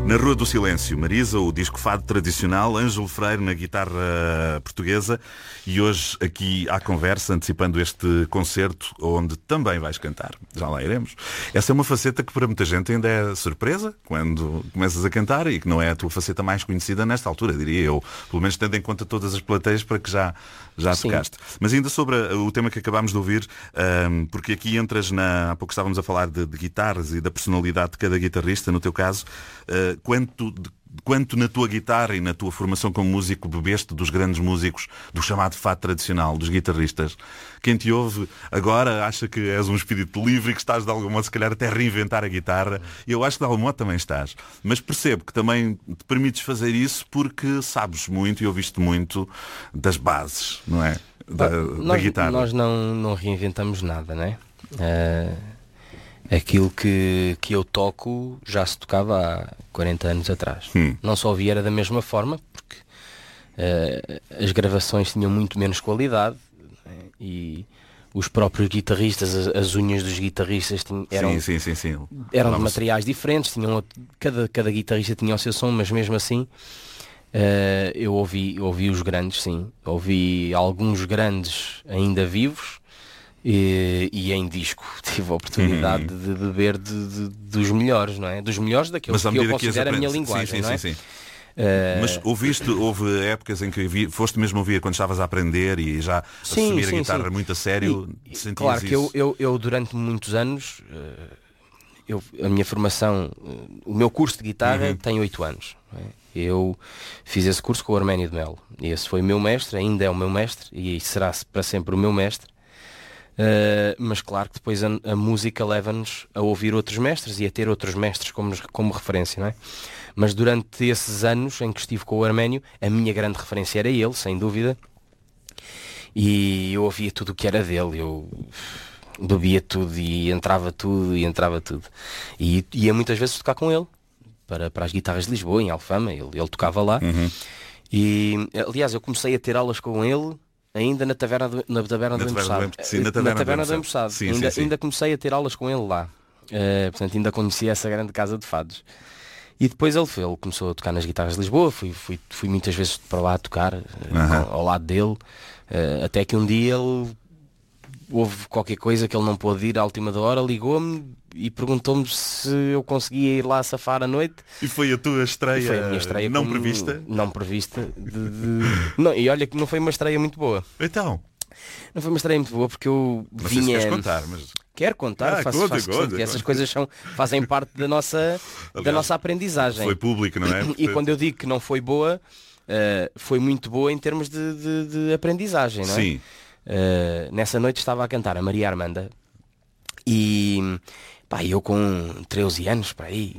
Na Rua do Silêncio, Marisa, o disco fado tradicional, Ângelo Freire na guitarra portuguesa e hoje aqui à conversa, antecipando este concerto onde também vais cantar. Já lá iremos. Essa é uma faceta que para muita gente ainda é surpresa quando começas a cantar e que não é a tua faceta mais conhecida nesta altura, diria eu. Pelo menos tendo em conta todas as plateias para que já tocaste. Mas ainda sobre o tema que acabámos de ouvir, porque aqui entras há pouco estávamos a falar de guitarras e da personalidade de cada guitarrista, no teu caso, quanto na tua guitarra e na tua formação como músico bebeste dos grandes músicos, do chamado fado tradicional, dos guitarristas. Quem te ouve agora acha que és um espírito livre e que estás de algum modo se calhar até a reinventar a guitarra. Eu acho que de algum modo também estás. Mas percebo que também te permites fazer isso porque sabes muito e ouviste muito das bases, não é? Da guitarra. Nós não reinventamos nada, não é? Aquilo que eu toco já se tocava há 40 anos atrás. Não só ouvia era da mesma forma, porque as gravações tinham muito menos qualidade, né? E os próprios guitarristas, as unhas dos guitarristas eram de materiais diferentes, cada guitarrista tinha o seu som, mas mesmo assim eu ouvi os grandes, sim. Ouvi alguns grandes ainda vivos. E em disco tive a oportunidade de beber dos melhores, não é? Dos melhores daqueles que eu considero a minha linguagem, não é? Sim. Mas houve épocas em que foste mesmo ouvir quando estavas a aprender e já assumir a guitarra muito a sério? Claro que eu durante muitos anos, a minha formação, o meu curso de guitarra tem 8 anos. Não é? Eu fiz esse curso com o Arménio de Melo. E esse foi o meu mestre, ainda é o meu mestre e será para sempre o meu mestre. Mas claro que depois a música leva-nos a ouvir outros mestres e a ter outros mestres como referência, não é? Mas durante esses anos em que estive com o Arménio, a minha grande referência era ele, sem dúvida, e eu ouvia tudo o que era dele, eu bebia tudo e entrava tudo e ia muitas vezes tocar com ele para as guitarras de Lisboa, em Alfama, ele tocava lá. E aliás eu comecei a ter aulas com ele ainda na taverna do Embuçado. Na taverna do Embuçado. Ainda comecei a ter aulas com ele lá. Portanto, ainda conhecia essa grande casa de fados. E depois ele começou a tocar nas guitarras de Lisboa. Fui muitas vezes para lá a tocar ao lado dele. Até que um dia houve qualquer coisa que ele não pôde ir à última da hora, ligou-me e perguntou-me se eu conseguia ir lá safar à noite. E foi a tua estreia, foi a minha estreia não prevista? Não prevista. Não, e olha que não foi uma estreia muito boa. Então? Não foi uma estreia muito boa porque eu vinha... Não sei se queres contar, mas... Quero contar, faço que essas coisas fazem parte da nossa aprendizagem. Foi público, não é? E quando eu digo que não foi boa, foi muito boa em termos de aprendizagem, não é? Sim. Nessa noite estava a cantar a Maria Armanda e eu com 13 anos para aí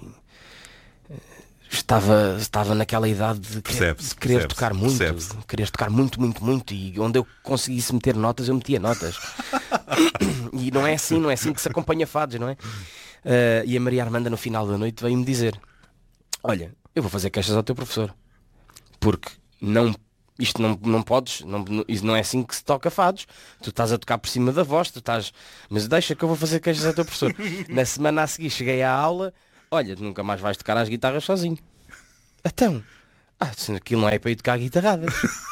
estava naquela idade de querer tocar muito, querer tocar muito e onde eu conseguisse meter notas eu metia notas. E não é assim que se acompanha fados, não é? E a Maria Armanda no final da noite veio-me dizer: olha, eu vou fazer queixas ao teu professor porque isto não podes, isso não é assim que se toca fados. Tu estás a tocar por cima da voz, mas deixa que eu vou fazer queixas ao teu professor. Na semana a seguir cheguei à aula: olha, nunca mais vais tocar as guitarras sozinho. Então, aquilo não é para ir tocar guitarradas.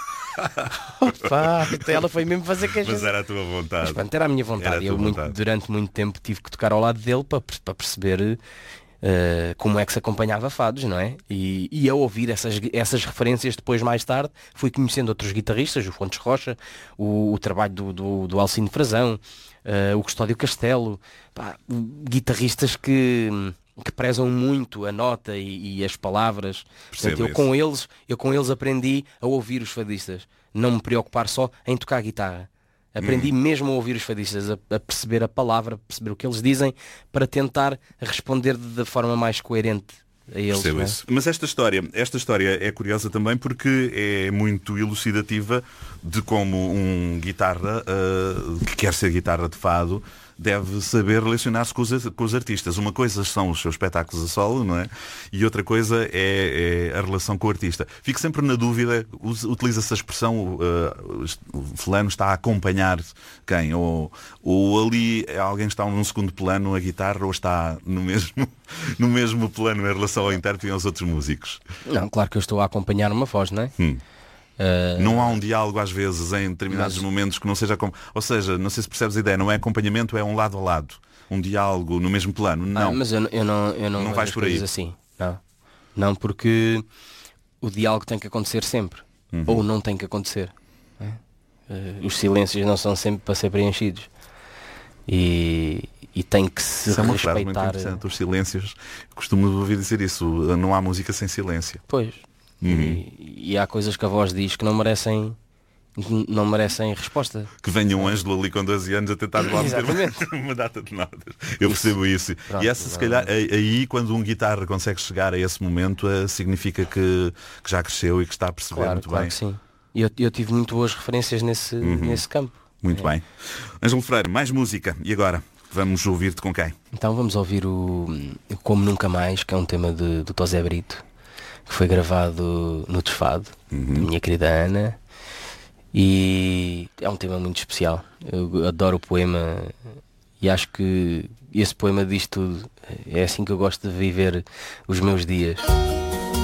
Opa, então ela foi mesmo fazer queixas. Mas era a tua vontade. Mas pronto, era a minha vontade. Durante muito tempo tive que tocar ao lado dele para perceber como é que se acompanhava fados, não é? E a ouvir essas referências depois, mais tarde, fui conhecendo outros guitarristas, o Fontes Rocha, o trabalho do Alcino Frazão, o Custódio Castelo, guitarristas que prezam muito a nota e as palavras. Portanto, eu com eles aprendi a ouvir os fadistas, não me preocupar só em tocar a guitarra. Aprendi mesmo a ouvir os fadistas, a perceber a palavra, a perceber o que eles dizem, para tentar responder da forma mais coerente a eles. Percebo isso. Mas esta história é curiosa também porque é muito elucidativa de como um guitarra que quer ser guitarra de fado deve saber relacionar-se com os artistas. Uma coisa são os seus espetáculos a solo, não é? E outra coisa é a relação com o artista. Fico sempre na dúvida, utiliza-se a expressão o fulano está a acompanhar quem? Ou ali alguém está num segundo plano a guitarra ou está no mesmo plano em relação ao intérprete e aos outros músicos? Não, claro que eu estou a acompanhar uma voz, não é? Não há um diálogo às vezes em determinados momentos que não seja ou seja, não sei se percebes a ideia, não é acompanhamento, é um lado a lado, um diálogo no mesmo plano. Não, mas eu não vais por aí assim. Não, porque o diálogo tem que acontecer sempre, ou não tem que acontecer. Os silêncios não são sempre para ser preenchidos e tem que se isso é uma respeitar. frase muito interessante. Os silêncios, costumo ouvir dizer isso, não há música sem silêncio. Pois. E há coisas que a voz diz que não merecem resposta. Que venha um Ângelo ali com 12 anos a tentar levar uma data de notas. Eu percebo isso. Pronto, e essa, se calhar, aí quando um guitarra consegue chegar a esse momento, significa que já cresceu e que está a perceber muito claro bem. Que sim. E eu tive muito boas referências nesse campo. Muito bem. Ângelo Freire, mais música. E agora? Vamos ouvir-te com quem? Então vamos ouvir o Como Nunca Mais, que é um tema do Tosé Brito, que foi gravado no Desfado, da minha querida Ana, e é um tema muito especial. Eu adoro o poema e acho que esse poema diz tudo. É assim que eu gosto de viver os meus dias.